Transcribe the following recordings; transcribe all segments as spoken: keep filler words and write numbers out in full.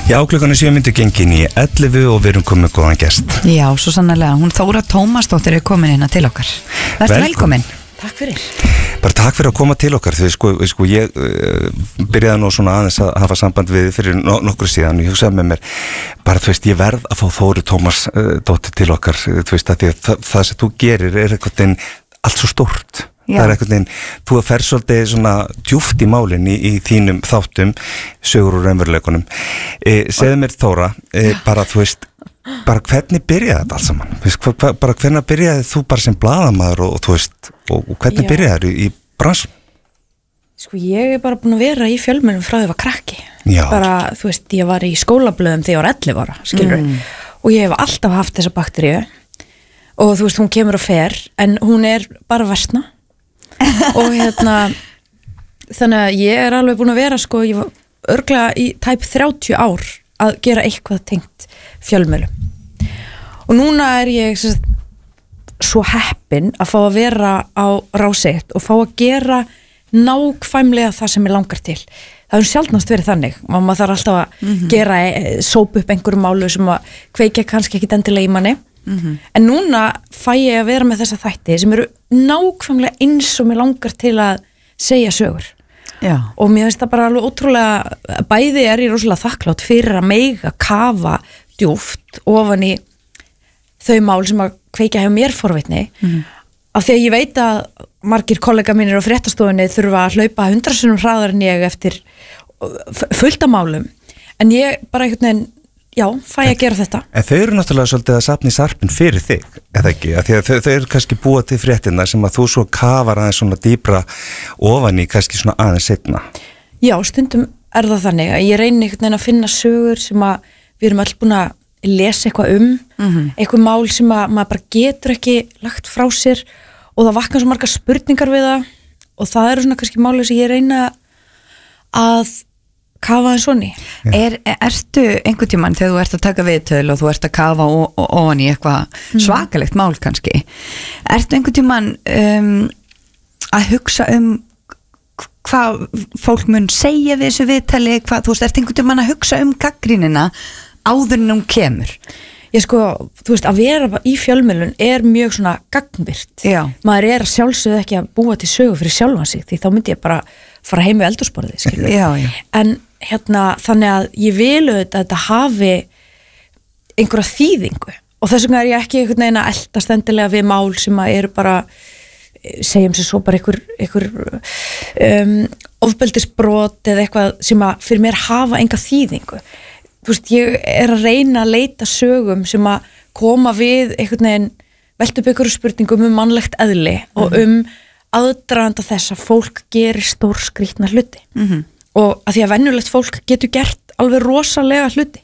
Já, klukkan er sjö myndir gengin í ellefu og við erum komið góðan gest. Já, svo sannarlega, hún Þóra Tómasdóttir er komin hérna til okkar. Vertu velkomin. Takk fyrir. Bara takk fyrir að koma til okkar. Þú veist, sko, sko ég uh, byrjaði nú svona aðeins að hafa samband við fyrir no nokkur síðan og ég hugsaði með mér, bara þú veist, ég verð að fá Þóru Tómasdóttir til okkar, þú veist, að því að það, það sem þú gerir er eitthvað en allt svo stórt. Já. Það er eitthvað neginn, þú að fer svolítið svona djúft í málinn í, í þínum þáttum, sögur úr raunveruleikunum. E, segðu mér Þóra, e, bara þú veist, bara hvernig byrjaði þetta alls saman? Veist, hva, hva, bara hvernig byrjaði þú bara sem blaðamaður og, og þú veist, og, og hvernig Já. Byrjaði þú í bransun? Sko ég er bara búin að vera í fjölmiðlum frá því að ég var krakki. Já. Bara, þú veist, ég var í skólablöðum þegar ég var ellefu ára, skilur mm. og ég hef alltaf haft þessa bakteríu og þú veist, hún kemur og fer, en hún er bara versna. og hérna þannig að ég er alveg búin að vera sko, ég var örglega í tæp þrjátíu ár að gera eitthvað tengt fjölmiðlum og núna er ég sem sagt, svo heppin að fá að vera á Rás eitt og fá að gera nákvæmlega það sem ég langar til. Það er sjaldnast verið þannig, maður þarf alltaf að mm-hmm. gera sópa upp einhverju málu sem að kveikja kannski ekki endilega í manni. Mm-hmm. En núna fæ ég að vera með þessa þætti sem eru nákvæmlega eins og mér langar til að segja sögur. Já. Og mér finnst það bara alveg ótrúlega, bæði er ég rosalega þakklátt fyrir að mega kafa djúft ofan í þau mál sem að kveikja hjá mér forvitni mm-hmm. af því að ég veit að margir kollega mínir á fréttastofunni þurfa að hlaupa hundrað sinnum hraðar en ég eftir fullt af málum en ég bara einhvern veginn Já, fæ að gera þetta. En þau eru náttúrulega svolítið að safna í sarpin fyrir þig, eða ekki? Að því að þau, þau eru kannski búa til fréttina sem að þú svo kafar aðeins svona dýpra ofan í kannski svona aðeins seinna. Já, stundum er það þannig að ég reyni einhvern veginn að finna sögur sem að við erum öll búin að lesa eitthvað um, mm-hmm. eitthvað mál sem að maður bara getur ekki lagt frá sér og það vakna svo margar spurningar við það og það eru svona kannski máli sem ég reyna að kafa en svonni. Er, ertu einhvern tímann þegar þú ert að taka viðtöl og þú ert að kafa ofan í eitthvað mm. svakalegt mál kannski, ertu einhvern tímann um, að hugsa um hvað fólk mun segja við þessu viðtali, hvað, þú veist, ertu einhvern tímann að hugsa um gaggrínina áður en hún kemur? Ég sko, þú veist, að vera í fjölmiðlun er mjög svona gagnvirt. Já. Maður er að sjálfsögðu ekki að búa til sögu fyrir sjálfan sig, því þá myndi ég bara fara heim við eldhúsborðið, skilur. Já, já. En hérna, þannig að ég vil auðvitað að þetta hafi einhverja þýðingu og þess vegna er ég ekki einhvern veginn að eltast endilega við mál sem að eru bara, segjum sér svo bara einhver, einhver um, ofbeldisbrot eða eitthvað sem að fyrir mér hafa enga þýðingu. Þú veist, ég er að reyna að leita sögum sem að koma við einhvern veginn velta upp einhverju spurningum um mannlegt eðli mm-hmm. og um aðdraganda þess að fólk gerir stór skrýtna hluti mm-hmm. og að því að venjulegt fólk getur gert alveg rosalega hluti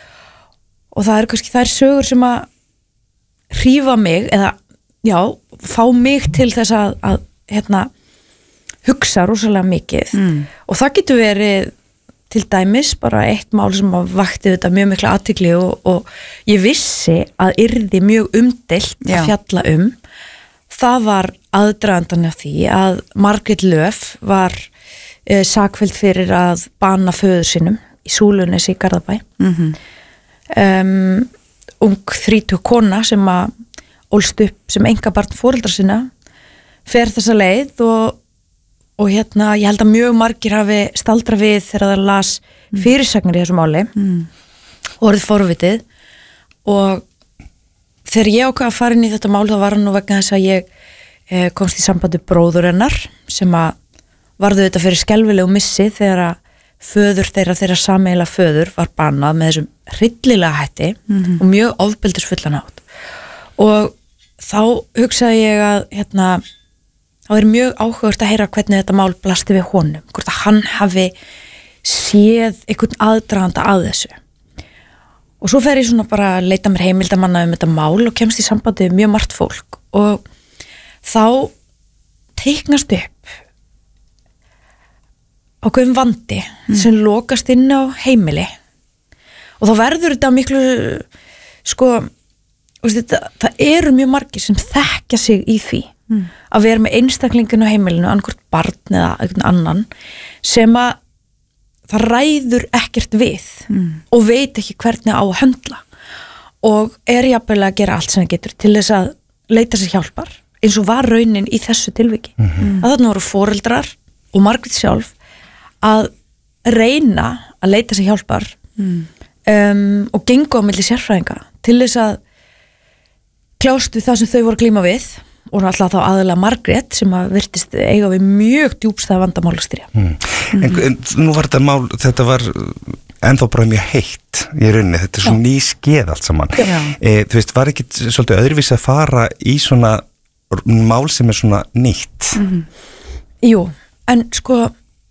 og það eru kannski þær sögur sem að hrífa mig eða já, fá mig til þess að, að hérna, hugsa rosalega mikið mm. og það getur verið til dæmis bara eitt mál sem að vakti þetta mjög mikla athygli og, og ég vissi að yrði mjög umdeilt að fjalla um. Það var aðdragandan af því að Margrét Löf var eh, sakfelld fyrir að bana föður sínum í Súlunes í Garðabæ. Mm-hmm. um, ung þrítug kona sem að ólst upp sem engabarn foreldra sinna fer þessa leið og, og hérna ég held að mjög margir hafi staldra við þegar það las fyrirsagnir í þessu máli mm. og orðið forvitið og þegar ég ákvað að fara inn í þetta mál þá var hann nú vegna þess að ég eh, komst í sambandi bróður hennar sem að varðu þetta fyrir skelfilegu missi þegar að föður þeirra þeirra sameiginlega föður var bannað með þessum hryllilega hætti mm-hmm. og mjög ofbeldisfullan hátt og þá hugsaði ég að hérna, þá er mjög áhugavert að heyra hvernig þetta mál blasti við honum, hvort að hann hafi séð einhvern aðdraganda að þessu. Og svo fer ég svona bara að leita mér heimildamanna um þetta mál og kemst í sambandi mjög margt fólk og þá teiknast upp ákveðum vandi mm. sem lokast inn á heimili og þá verður þetta miklu sko, þetta, það eru mjög margir sem þekkja sig í því mm. að vera með einstaklingin á heimilinu, annarkvort barn eða einhvern annan sem að það ræður ekkert við mm. og veit ekki hvernig á að höndla og er jafnvel að gera allt sem það getur til þess að leita sér hjálpar eins og var raunin í þessu tilviki mm-hmm. að þarna voru foreldrar og Margrét sjálf að reyna að leita sér hjálpar mm. um, og gengu á milli sérfræðinga til þess að kljást við það sem þau voru að glíma við og alltaf þá aðalega Margrét sem að virtist eiga við mjög djúpstæða vandamál að stríða. Mm. Mm. En, en nú var þetta mál, þetta var ennþá bara mjög heitt í rauninni, þetta er svo ný skeið allt saman. E, þú veist, var ekki svolítið öðruvísi að fara í svona mál sem er svona nýtt? Mm. Jú, en sko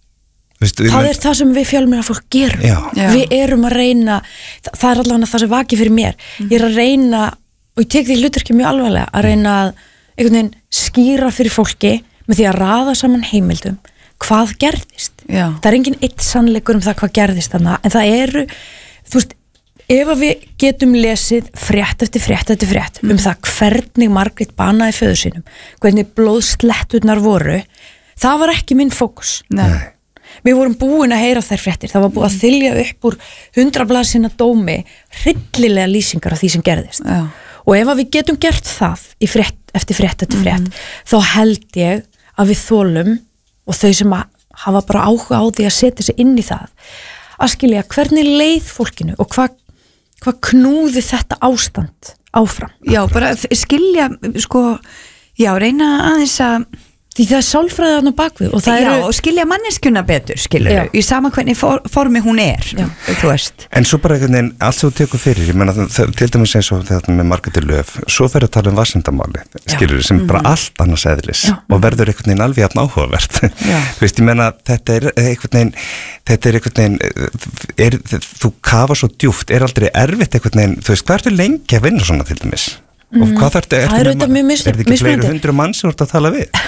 Vistu, það men... er það sem við fjölmiðla fólk gerum. Já. Já. Við erum að reyna, það, það er allavega það sem vakið fyrir mér. Mm. Ég er að reyna, og ég tek því hlutverki mjög alvarlega, að reyna að einhvern veginn skýra fyrir fólki með því að raða saman heimildum hvað gerðist. Já. Það er engin eitt sannleikur um það hvað gerðist þarna, en það eru, þú veist, ef við getum lesið frétt eftir frétt eftir frétt mm. um það hvernig Margrét banaði föður sínum, hvernig blóðsletturnar voru, það var ekki minn fókus. Nei. Við vorum búin að heyra þær fréttir, það var búið að þylja upp úr hundra blaðsíðna dómi hryllilega lýsingar af því sem gerðist. Já. Og ef við getum gert það í frétt, eftir frétt eftir frétt, mm. þá held ég að við þolum og þau sem hafa bara áhuga á því að setja sig inn í það, að skilja hvernig leið fólkinu og hvað hva knúði þetta ástand áfram. Já, bara skilja, sko, já, reyna aðeins að því það er sálfræðan á bakvið og það já, eru og skilja manneskjuna betur, skilja í sama hvernig for, formi hún er já. Þú veist. En svo bara einhvern veginn allt sem þú tekur fyrir, ég menna til dæmis eins og þetta með Margréti Löf, svo fer að tala um vatnslindamáli, skilur sem mm-hmm. bara allt annars eðlis já. Og verður einhvern veginn alveg jafn áhugavert þú veist, ég menna þetta er einhvern veginn þetta er einhvern veginn er, þú kafa svo djúpt, er aldrei erfitt einhvern veginn, þú veist, hvað ertu lengi að vinna svona til dæmis? Mm. Og hvað þarf þetta, er þetta ekki fleiri hundru mann sem þú ert að tala við?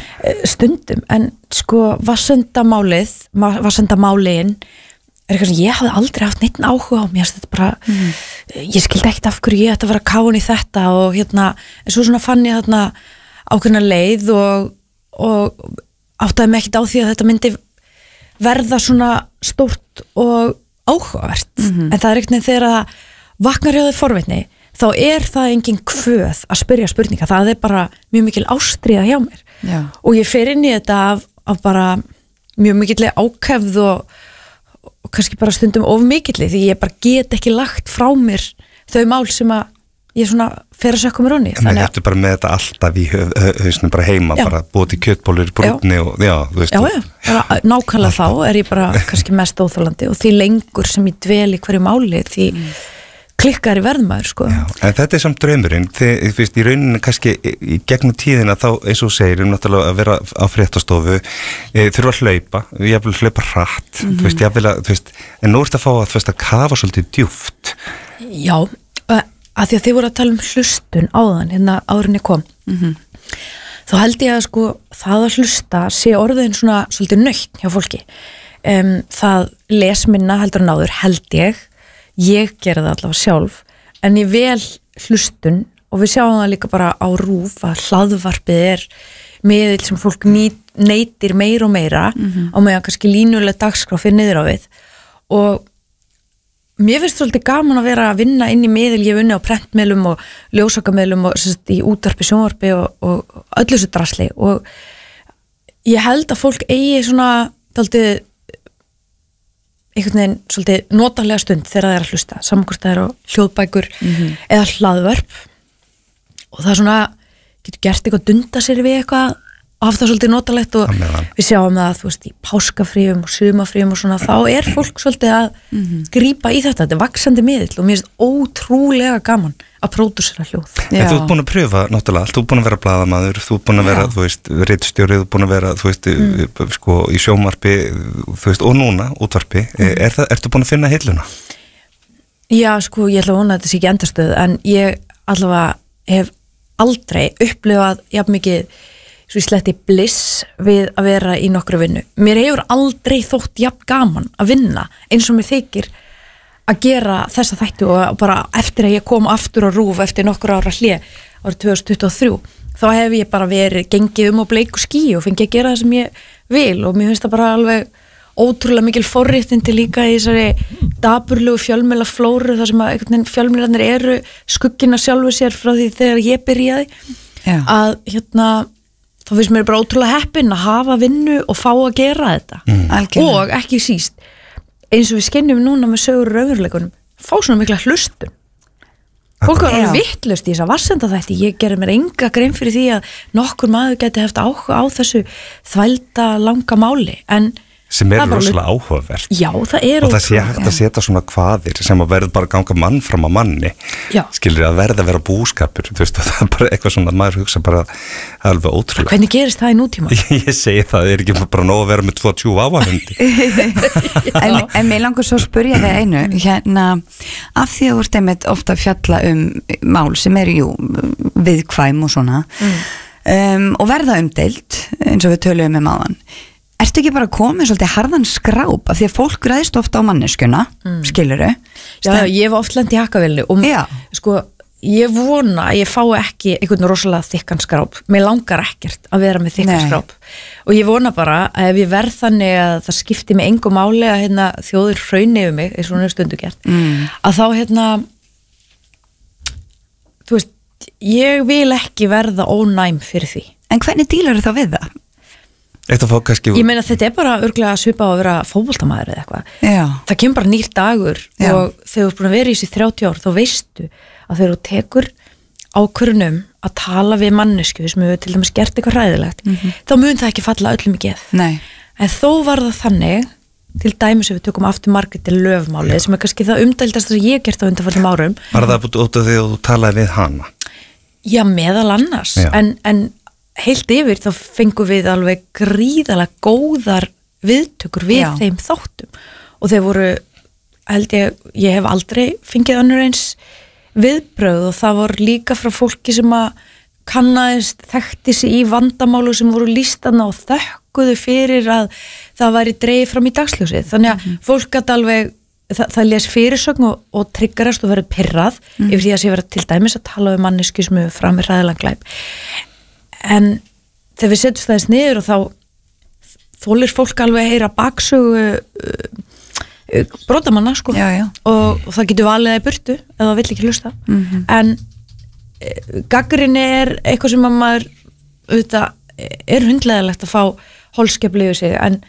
Stundum, en sko vassendamálið, vassendamálin er eitthvað sem ég hafði aldrei haft neitt áhuga á mér, þetta bara mm. ég skildi ekkert af hverju ég ætti að vera káin í þetta og hérna, en svo svona fann ég þarna ákveðna leið og, og áttaði mig ekkert á því að þetta myndi verða svona stórt og áhugavert, mm-hmm. en það er eitthvað þegar það vaknar hjá þau forvitni þá er það engin kvöð að spyrja spurninga, það er bara mjög mikil ástríða hjá mér. Já. Og ég fer inn í þetta af, af bara mjög mikilli ákefð og, og kannski bara stundum of mikilli því ég bara get ekki lagt frá mér þau mál sem að ég svona fer að sökka mér onni. Þannig að þetta bara með þetta alltaf í hausnum bara heima, já. Bara búið til kjötbólur, brúnni og já, þú veist. Já, já, bara nákvæmlega þá er ég bara kannski mest óþolandi og því lengur sem ég dvel í hverju máli því mm. klikkar í verðmaður, sko. Já, en þetta er samt draumurinn, þið, þú veist, í rauninni kannski í gegnum tíðina þá, eins og segir, um náttúrulega að vera á fréttastofu, e, þurfa að hlaupa, ég vil hlaupa hratt, mm-hmm. þú veist, ég vil að, þú veist, en nú ert að fá að, þú veist, að kafa svolítið djúpt. Já, að því að þið voru að tala um hlustun áðan, hérna árinni kom, mm-hmm. þá held ég að, sko, það að hlusta sé orðin svona svolítið nöytt hjá fólki. Um, það lesminna heldur en áður, held ég, ég gerði það allavega sjálf en ég vel hlustun og við sjáum það líka bara á RÚV að hlaðvarpið er miðill sem fólk nýt, neytir meira og meira mm-hmm. á meðan kannski línulega dagskrá fyrir niður á við og mér finnst svolítið gaman að vera að vinna inn í miðil, ég vunni á prentmiðlum og ljósakamiðlum og sérst, í útvarpi, sjónvarpi og, og öllu þessu drasli og ég held að fólk eigi svona dálítið einhvern veginn svolítið notalega stund þegar það er að hlusta, samankvæmst það er á hljóðbækur mm-hmm. eða hlaðvörp og það er svona, getur gert eitthvað að dunda sér við eitthvað og hafa það svolítið notalegt og Amelan. Við sjáum það, þú veist, í páskafríum og sumafríum og svona, þá er fólk svolítið að mm-hmm. grípa í þetta, þetta er vaxandi miðill og mér finnst ótrúlega gaman að pródúsera hljóð. En þú ert búin að pröfa náttúrulega allt, þú ert búin að vera blaðamaður, þú ert búin að vera, Já. Þú veist, ritstjórið, þú ert búin að vera, þú veist, mm. sko, í sjónvarpi, þú veist, og núna, útvarpi, mm. er það, ertu búin að finna heilluna? Já, sko, ég ætla að vona að þetta sé ekki endarstöð, en ég allavega hef aldrei upplifað jafn mikið svo ég sletti bliss við að vera í nokkru vinnu. Mér hefur aldrei þótt jafn gaman að vinna eins og mér þykir að gera þessa þættu og bara eftir að ég kom aftur á RÚV eftir nokkur ára hlé árið tvö þúsund tuttugu og þrjú þá hef ég bara verið gengið um á bleiku ský og fengið að gera það sem ég vil og mér finnst það bara alveg ótrúlega mikil forréttindi líka í þessari dapurlegu fjölmiðla flóru þar sem að fjölmiðlarnir eru skuggina sjálfu sér frá því þegar ég byrjaði Já. að hérna þá finnst mér bara ótrúlega heppin að hafa vinnu og fá að gera þetta mm. og ekki síst eins og við skynjum núna með sögur raunveruleikunum fá svona mikla hlustun fólk var alveg vittlust í þess að varsenda þetta ég gerði mér enga grein fyrir því að nokkur maður geti haft áhuga á þessu þvælda langa máli en sem er rosalega áhugavert já, það er og það sé hægt að setja svona kvaðir sem að verður bara að ganga mann fram á manni já. skilur að verða að vera búskapur þú veist, það er bara eitthvað svona að maður hugsa bara alveg ótrúlega hvernig gerist það í nútíma? ég segi það, það er ekki bara nóg að vera með tvo tjú ávahundi en, en mér langar svo að spyrja þig einu hérna, af því að þú ert einmitt ofta að fjalla um mál sem eru jú viðkvæm og svona mm. um, og verða umdeilt eins og við töluðum um áðan ertu ekki bara komið svolítið harðan skráp af því að fólk ræðist ofta á manneskjuna mm. skilurðu? Já, ég hef oft lent í hakkavillu og Já. sko, ég vona að ég fái ekki einhvern rosalega þykkan skráp mér langar ekkert að vera með þykkan skráp og ég vona bara að ef ég verð þannig að það skipti mig engu máli að hérna, þjóðir hrauni yfir mig eins og hún er stundu gert mm. að þá hérna þú veist, ég vil ekki verða ónæm fyrir því. En hvernig dílar þá við það? Kannski... Ég meina þetta er bara örglega að svipa á að vera fótboltamaður eða eitthvað. Já. Það kemur bara nýr dagur Já. og þegar þú ert búin að vera í þessi þrjátíu ár þá veistu að þegar þú tekur ákvörðunum að tala við mannesku sem hefur til dæmis gert eitthvað hræðilegt mm-hmm. þá mun það ekki falla öllum í geð. Nei. En þó var það þannig til dæmis ef við tökum aftur Margréti Löfmálið sem er kannski það umdeildast sem ég gert á undanförnum árum. Var það út af því að þú talaði við hana? Já, meðal annars. En, en heilt yfir þá fengum við alveg gríðalega góðar viðtökur við Já. Þeim þáttum og þeir voru, held ég, ég hef aldrei fengið önnur eins viðbrögð og það voru líka frá fólki sem að kannaðist, þekkti sig í vandamálu sem voru lístana og þökkuðu fyrir að það væri dreigð fram í dagsljósið. Þannig að mm-hmm. fólk gat alveg, það, það les fyrirsögn og, og triggerast og verið pirrað mm-hmm. yfir því að sé vera til dæmis að tala um mannesku sem hefur framið hræðilegan glæp. En þegar við setjum það niður og þá þolir fólk alveg að heyra baksögu uh, brotamanna sko já, já. Og, og það getur valið að burtu ef það vill ekki hlusta mm-hmm. en uh, gagnrýni er eitthvað sem að maður auðvitað er hundlegilegt að fá holskepli yfir sig en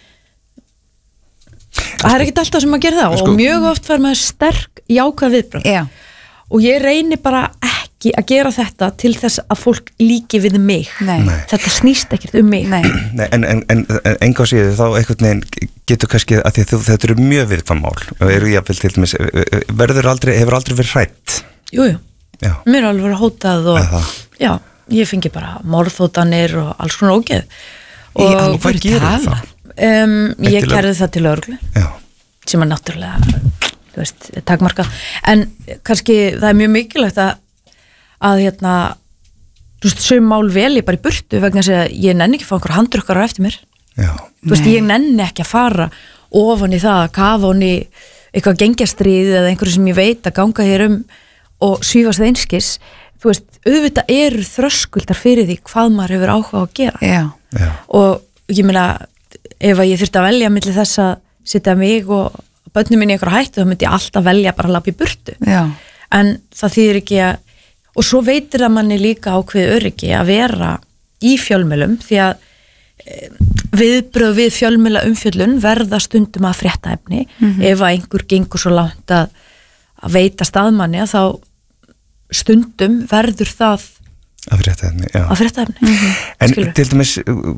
það er ekkert alltaf sem að gera það sko, og mjög oft fær maður sterk jákvæð viðbrögð já. Og ég reynir bara ekki að gera þetta til þess að fólk líki við mig. Nei. Nei. Þetta snýst ekkert um mig. Nei. Nei, en, en, en, en enga á síðu þá einhvern veginn getur kannski að því að þetta eru mjög viðkvæm mál og eru jáfnvel til dæmis verður aldrei, hefur aldrei verið hrætt. Jújú, jú. Mér er alveg verið hótað og já, ég fengi bara morðhótanir og alls konar ógeð. Og, og hvað gerir það? Um, ég gerði það til lögreglu sem er náttúrulega þú veist, takmarkað, en kannski það er mjög mikilvægt að að hérna þú veist, sögum mál vel ég bara í burtu vegna þess að ég nenni ekki að fá einhver handrukkar á eftir mér Já. Þú veist, ég nenni ekki að fara ofan í það, að kafa ofan í eitthvað gengjastrið eða einhverju sem ég veit að ganga hér um og svífast það einskis, þú veist, auðvitað eru þröskuldar fyrir því hvað maður hefur áhuga á að gera Já. Já. Og ég meina, ef að ég þurfti að velja milli þess að setja mig og börnum minni einhverja hættu, þá myndi ég alltaf velja bara að lappa í burtu. Já. En það þýðir ekki að, og svo veitir það manni líka ákveð öryggi að vera í fjölmiðlum, því að e, viðbröð við fjölmiðla umfjöllun verða stundum að fréttaefni, mm-hmm. ef að einhver gengur svo langt að, að veita staðmanni að þá stundum verður það að fréttaefni, já. Að fréttaefni. Mm-hmm. En Skilur. Til dæmis,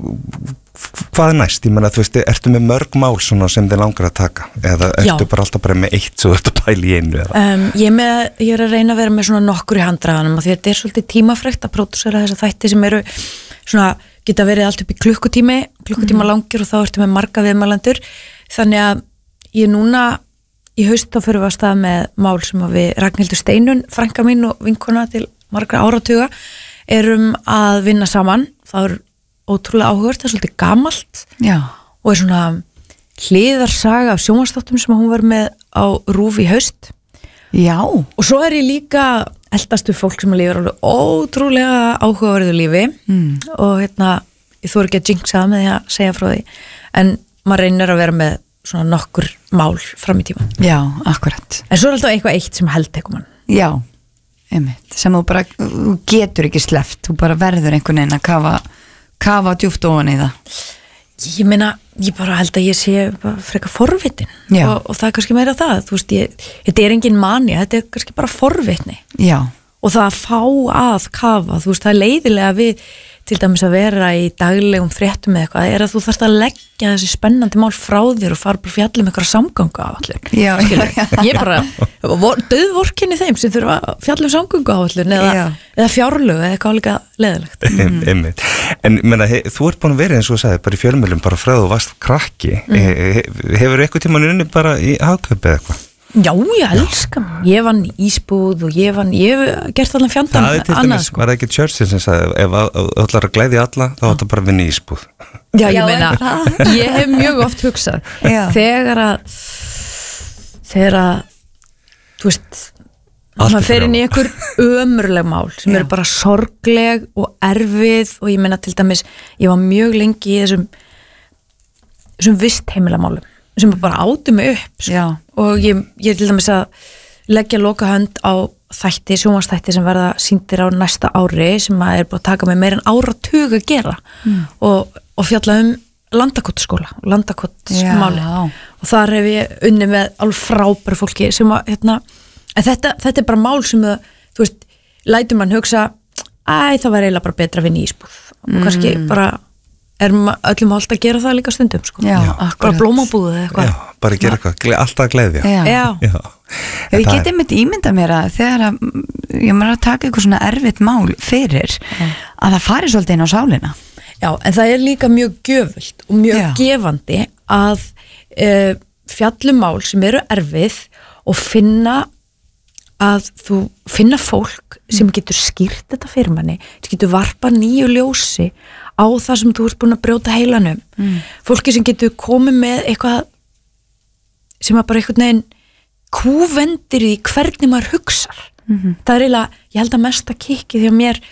hvað er næst? Ég menna, þú veist, ertu með mörg mál svona sem þið langar að taka? Eða ertu Já. Bara alltaf bara með eitt svo ertu að pæla í einu? Um, ég, með, ég er að reyna að vera með svona nokkur í handdraganum og því að þetta er svolítið tímafrekt að pródúsera þessa þætti sem eru svona, geta verið allt upp í klukkutími, klukkutíma mm. langir og þá ertu með marga viðmælendur. Þannig að ég núna í haust þá fyrir við að stað með mál sem að við Ragnhildur Steinun, frænka mín og vinkona til margra áratuga erum að vinna saman. Það er ótrúlega áhugavert, það er svolítið gamalt Já. Og er svona hliðarsaga af sjónvarpsþáttum sem hún var með á RÚV í haust. Já. Og svo er ég líka eldastu fólk sem lifir alveg ótrúlega áhugaverðu lífi mm. og hérna, ég þori ekki að jinxa með því að segja frá því, en maður reynir að vera með svona nokkur mál fram í tíma. Já, akkurat. En svo er alltaf eitthvað eitt sem held tekur mann. Já, einmitt, sem þú bara þú getur ekki sleppt, þú bara verður einhvern veginn að kafa, kafa djúpt ofan í það. Ég meina, ég bara held að ég sé bara frekar forvitin og, og það er kannski meira það, þú veist, ég, þetta er engin manja, þetta er kannski bara forvitni. Já. Og það að fá að kafa, þú veist, það er leiðilega við til dæmis að vera í daglegum fréttum eða eitthvað, er að þú þarft að leggja þessi spennandi mál frá þér og fara bara fjallum eitthvað samgöngu áætlun. Já, já, já. Ég bara, döðvorkinni þeim sem þurfa að fjallum samgöngu áætlun eða, eða fjárlög eða eitthvað líka leiðilegt. Mm. En menna, he, þú ert búin að vera eins og þú sagði, bara í fjölmjölum, bara frá þú varst krakki. Mm. He, hefur eitthvað tímann unni bara í hagkaupi eða eitthvað? Já, ég elska mig. Ég vann í Ísbúð og ég vann, ég hef gert allan fjandan annað. Það er til dæmis, sko. Var það ekki Churchill sem sagði, ef þú ætlar að glæðja alla, þá ætlar bara að vinna í Ísbúð. Já, ég meina, ég hef mjög oft hugsað, Já. þegar að, þegar að, þú veist, maður fer inn í einhver ömurleg mál sem Já. eru bara sorgleg og erfið og ég meina til dæmis, ég var mjög lengi í þessum, þessum vistheimilamálum. Sem bara átu mig upp sko. Og ég, ég er til dæmis að leggja loka hönd á þætti, sjónvarpsþætti sem verða sýndir á næsta ári sem að er búið að taka mig meir en áratug að gera mm. og, og fjalla um Landakotsskóla og Landakotsmáli og þar hef ég unni með alveg frábæru fólki sem að hérna, en þetta, þetta er bara mál sem að, þú veist, lætur mann hugsa æ, það var eiginlega bara betra að vinna í Ísbúð og mm. kannski bara er öllum alltaf að gera það líka stundum sko. Já, bara blómabúðu eða eitthvað. Já, bara gera eitthvað, alltaf að gleðja. Já. Já. Já. Ég geti mitt ímynda mér að þegar að ég maður að taka eitthvað svona erfitt mál fyrir Já. Að það fari svolítið inn á sálina. Já, en það er líka mjög gjöfult og mjög Já. gefandi að uh, fjallum mál sem eru erfið og finna að þú finna fólk sem getur skýrt þetta fyrir manni, sem getur varpa nýju ljósi á það sem þú ert búin að brjóta heilanum mm. fólki sem getur komið með eitthvað sem að bara einhvern veginn kúvendir í hvernig maður hugsar mm-hmm. það er eiginlega, ég held að mesta kikki því að mér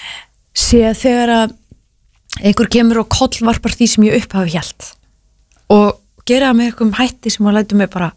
sé þegar að einhver kemur og kollvarpar því sem ég upphafi hjælt og gera með einhverjum hætti sem að lætu mig bara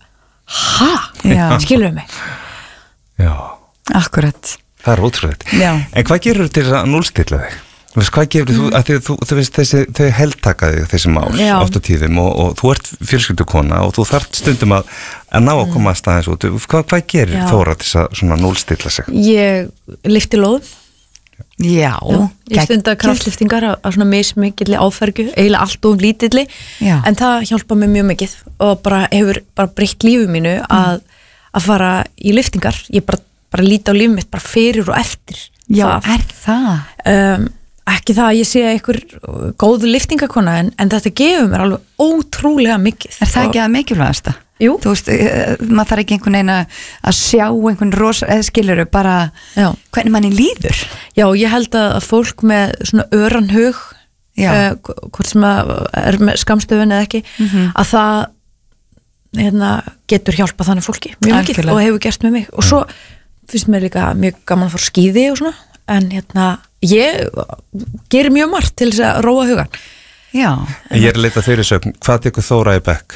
ha, skilur mig Já, akkurat það er ótrúlegt. En hvað gerur til að núllstilla þig? Þú veist, hvað gefur þú, að þú, þú veist, þessi, þau heldtaka þig þessi mál Já. Oft á tíðum og, og þú ert fjölskyldukona og þú þarft stundum að, að ná að koma að staðins út. Hvað, hvað gerir Já. Þóra til að svona núllstilla sig? Ég lyfti lóð. Já. Já. Ég stunda kraftliftingar að svona mismikilli áfergju, eiginlega allt of lítilli, Já. En það hjálpa mér mjög mikið og bara hefur bara breytt lífi mínu að, að fara í lyftingar. Ég bara, bara líti á lífið mitt bara fyrir og eftir. Já, það. Er það? Um, ekki það að ég sé einhver góðu lyftingakona en, en þetta gefur mér alveg ótrúlega mikið. Er það ekki að mikilvægasta? Jú. Þú veist, maður þarf ekki einhvern veginn að sjá einhvern rosa, eða skiluru bara Já. Hvernig manni líður. Já, ég held að fólk með svona öran hug uh, hvort sem að er með skamstöfun eða ekki mm-hmm. að það hérna, getur hjálpað þannig fólki mjög mikið og hefur gert með mig og svo finnst mér líka mjög gaman að fara skíði og svona en hérna ég gerir mjög margt til þess að róa hugan. Já. En ég er að leita þeirri sögn, hvað tekur Þóra í bekk?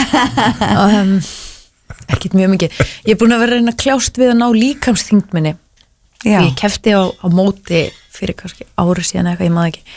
um, ekkert mjög mikið. Ég er búin að vera að reyna að kljást við að ná líkamsþyngd minni. Ég kefti á, á móti fyrir kannski ári síðan eitthvað, ég maður ekki.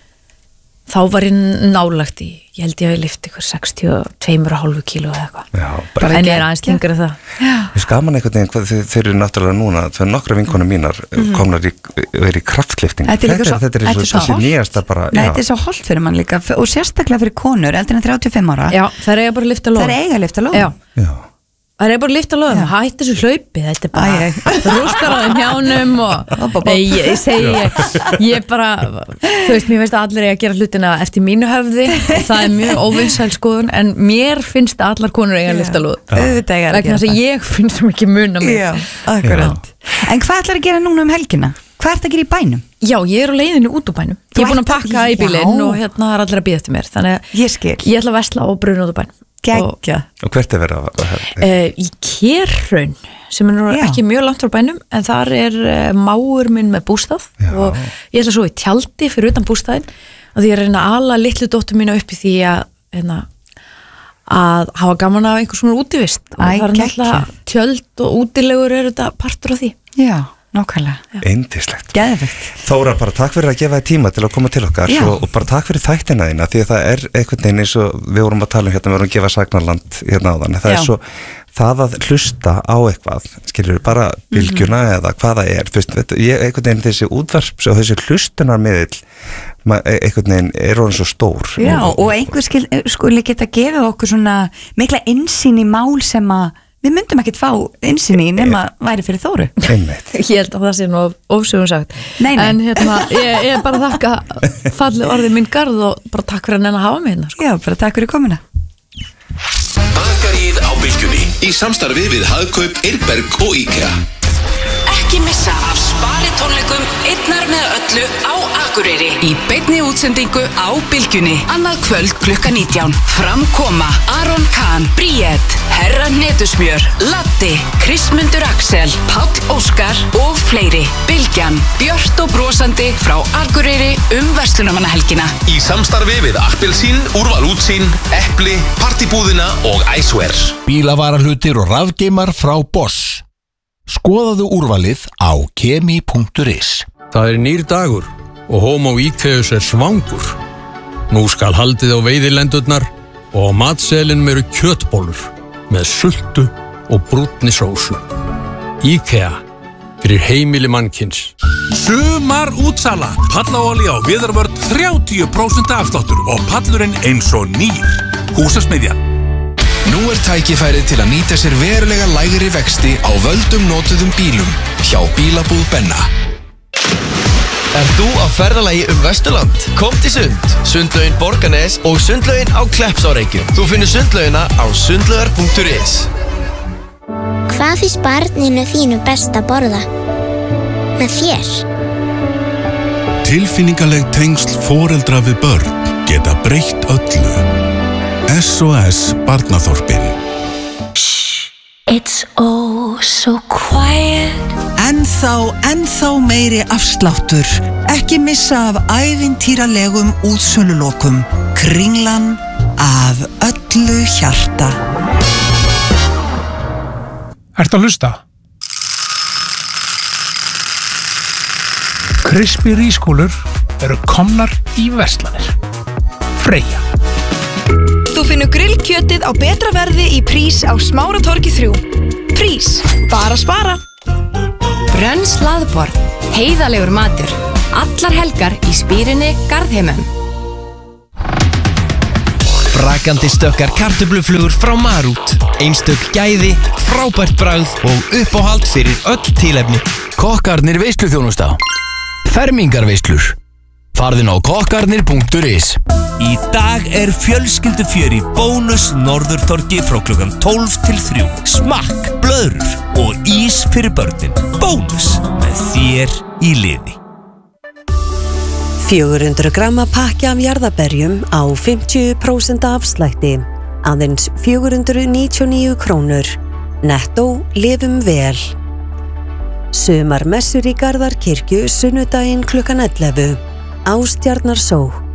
Þá var ég nálagt í, ég held ég að ég lyfti eitthvað sextíu og tvö komma fimm kíló eða eitthvað. Já, bara en ég er aðeins lengur en það. Ég skaman einhvern veginn, þeir, þeir eru náttúrulega núna, þau er nokkra vinkonum mínar mm. komnar í, verið í kraftlifting. Þetta er, þetta er, þetta er eins og þessi nýjasta bara. Nei, þetta er svo holdt fyrir mann líka og sérstaklega fyrir konur, eldur en þrjátíu og fimm ára. Já, það er eiga bara að lyfta lóð. Það er eiga að lyfta lóð. Já. Já. Það er bara að lyfta lóðum, hætti þessu hlaupi, þetta er bara rústar á þeim hjánum og nei, ég, ég segi, ég, ég bara, þú veist, mér veist að allir er að gera hlutina eftir mínu höfði og það er mjög óvinsæl skoðun, en mér finnst að allar konur eiga að lyfta lóð. Auðvitað eiga að gera það. Vegna þess að ég finnst svo mikið mun á mig. Já, akkurat. En hvað ætlar að gera núna um helgina? Hvað ert að gera í bænum? Já, ég er á leiðinu út úr bænum. Ég er búin að pakka í bílinn og hérna er allir að bíða eftir mér, þannig að ég skil. Ég ætla að versla og bruna út úr bænum. Gekkja. Og, og hvert er verið að uh, í Kerhraun sem er nú ekki mjög langt frá bænum en þar er uh, mágur minn með bústað Já. Og ég ætla svo í tjaldi fyrir utan bústaðinn og því ég er að reyna að ala litlu dóttur mína upp í því að, hérna, að hafa gaman af einhvers svona útivist og Æ, það er náttúrulega geggjað. tjöld og útilegur eru þetta partur af því. Já, nákvæmlega. Yndislegt. Geðvegt. Þóra, bara takk fyrir að gefa þér tíma til að koma til okkar Já. og, og bara takk fyrir þættina þína því að það er einhvern veginn eins og við vorum að tala um hérna, við vorum að gefa Sagnarland hérna áðan, það Já. er svo það að hlusta á eitthvað, skilur bara bylgjuna Mhm. eða hvað það er, fyrst, veit, ég, einhvern veginn þessi útvarps og þessi hlustunarmiðill ma- einhvern veginn er orðin svo stór. Já, og einhver skil, skuli geta gefið okkur svona mikla innsýn í mál sem að við myndum ekkert fá innsýn í nema væri fyrir Þóru. Einmitt. Ég held að það sé nú ofsögum sagt. Nei, nei. En hérna, ég, ég bara þakka falli orðið minn garð og bara takk fyrir að nenn að hafa mig hérna. Sko. Já, bara takk fyrir komuna. Bakaríið á Bylgjunni í samstarfi við Hagkaup, Eirberg og IKEA. Ekki missa af sparitónleikum einnar með öllu á Akureyri í beinni útsendingu á Bylgjunni annað kvöld klukkan nítján. Framkoma Aron Kahn, Bríett, Herra Hnetusmjör, Latti, Kristmundur Axel, Páll Óskar og fleiri. Bylgjan, björt og brosandi frá Akureyri um verslunarmannahelgina. Í samstarfi við Appelsín, Úrval útsýn, Epli, Partibúðina og Icewear. Bílavarahlutir og rafgeimar frá Bosch. Skoðaðu úrvalið á kemi punktur is. Það er nýr dagur og Homo Íkeus er svangur. Nú skal haldið á veiðilendurnar og á matselinum eru kjötbólur með sultu og brúnni sósu. IKEA fyrir heimili mannkins. Sumar útsala. Pallaolía á Viðarvörn þrjátíu prósent afsláttur og pallurinn eins og nýr. Húsasmiðjan. Nú er tækifærið til að nýta sér verulega lægri vexti á völdum notuðum bílum hjá Bílabúð Benna. Er þú á ferðalagi um Vesturland? Kom til Sund, Sundlaugin Borgarnes og Sundlaugin á Kleppsárreykjum. Þú finnur sundlaugina á sundlaugar punktur is. Hvað finnst barninu þínu best að borða? Með þér? Tilfinningaleg tengsl foreldra við börn geta breytt öllu. S O S Barnaþorpin. It's oh so quiet. Ennþá, ennþá meiri afsláttur. Ekki missa af ævintýralegum útsölulokum. Kringlan af öllu hjarta. Ertu að hlusta? Krispí rískúlur eru komnar í verslanir. Freyja. Þú finnur grillkjötið á betra verði í Prís á Smáratorgi þrjú. Prís, bara spara. Brönn slaðborð, heiðalegur matur. Allar helgar í Spýrinni Garðheimum. Brakandi stökkar kartöfluflugur frá Marút. Einstök gæði, frábært bragð og uppáhald fyrir öll tilefni. Kokkarnir veisluþjónusta. Fermingarveislur. Farðin á kokkarnir punktur is. Í dag er fjölskyldufjör í Bónus Norðurtorgi frá klukkan tólf til þrjú. Smakk, blöðrur og ís fyrir börnin. Bónus, með þér í liði. fjögur hundruð gramma pakki af jarðarberjum á fimmtíu prósent afslætti. Aðeins fjögur hundruð níutíu og níu krónur. Nettó lifum vel. Sumarmessur í Garðarkirkju sunnudaginn klukkan ellefu. Ástjarnar Sók.